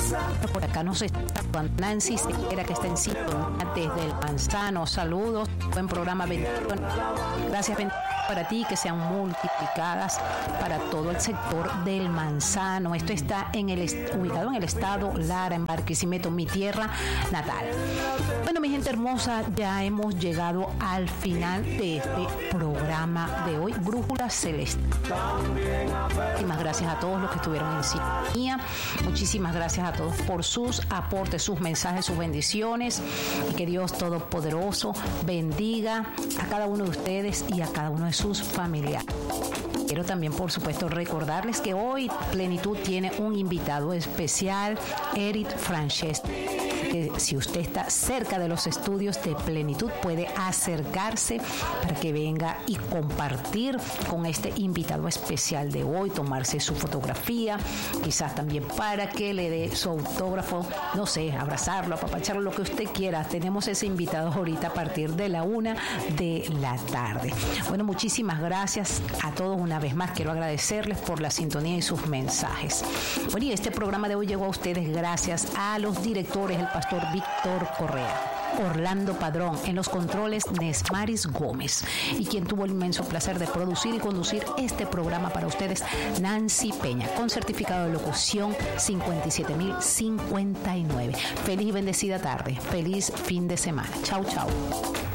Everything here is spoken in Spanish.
Por acá nos está Nancy Sequera, que está en sintonía desde el Manzano. Saludos, buen programa, bendiciones. Gracias, bendiciones para ti, que sean multiplicadas para todo el sector del Manzano. Esto está ubicado en el estado Lara, en Barquisimeto, mi tierra natal. Bueno, mi gente hermosa, ya hemos llegado al final de este programa de hoy, Brújula Celeste. Muchísimas gracias a todos los que estuvieron en sintonía. Muchísimas gracias a todos por sus aportes, sus mensajes, sus bendiciones. Y que Dios Todopoderoso bendiga a cada uno de ustedes y a cada uno de sus familiares. Quiero también, por supuesto, recordarles que hoy Plenitud tiene un invitado especial, Eric Francesco. Si usted está cerca de los estudios de Plenitud, puede acercarse para que venga y compartir con este invitado especial de hoy, tomarse su fotografía, quizás también para que le dé su autógrafo, no sé, abrazarlo, apapacharlo, lo que usted quiera. Tenemos ese invitado ahorita a partir de la 1 de la tarde. Bueno, muchísimas gracias a todos una vez más. Quiero agradecerles por la sintonía y sus mensajes. Bueno, y este programa de hoy llegó a ustedes gracias a los directores, el pastor Víctor Correa, Orlando Padrón, en los controles Nesmaris Gómez, y quien tuvo el inmenso placer de producir y conducir este programa para ustedes, Nancy Peña, con certificado de locución 57059. Feliz y bendecida tarde, feliz fin de semana. Chau, chau.